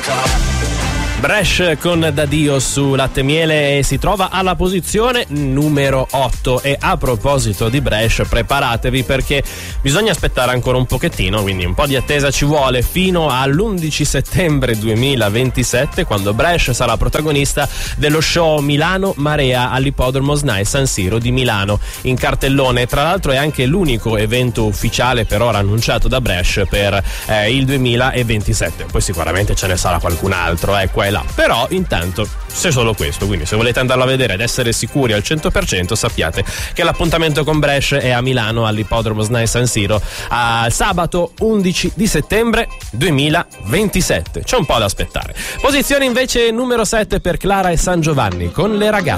Bresh con Dadio su Latte Miele si trova alla posizione numero 8 e a proposito di Bresh preparatevi perché bisogna aspettare ancora un pochettino, quindi un po' di attesa ci vuole fino all'11 settembre 2027 quando Bresh sarà protagonista dello show Milano Marea all'Ippodromo SNAI San Siro di Milano in cartellone. Tra l'altro è anche l'unico evento ufficiale per ora annunciato da Bresh per il 2027, poi sicuramente ce ne sarà qualcun altro qua e là, però intanto c'è solo questo, quindi se volete andarlo a vedere ed essere sicuri al 100% sappiate che l'appuntamento con Bresh è a Milano all'Ippodromo SNAI San Siro a sabato 11 di settembre 2027. C'è un po' da aspettare. Posizione invece numero 7 per Clara e San Giovanni con Le ragazze.